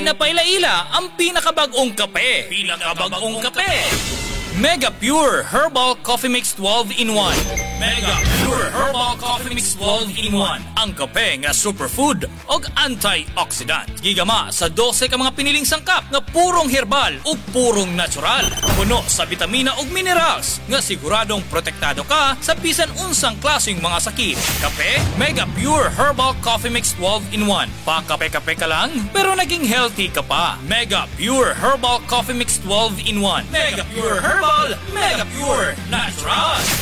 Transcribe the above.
pinapaila-ila ang pinakabagong kape. Mega Pure Herbal Coffee Mix 12 in 1. Mega Pure Herbal Coffee Mix 12 in 1. Ang kape nga superfood o antioxidant. Gigama sa 12 ka mga piniling sangkap nga purong herbal o purong natural. Puno sa vitamina o minerals nga siguradong protektado ka sa bisan unsang klaseng mga sakit. Kape, Mega Pure Herbal Coffee Mix 12 in 1. Pakape-kape ka lang pero naging healthy ka pa. Mega Pure Herbal Coffee Mix 12 in 1. Mega Pure Herbal, Mega Pure Natural.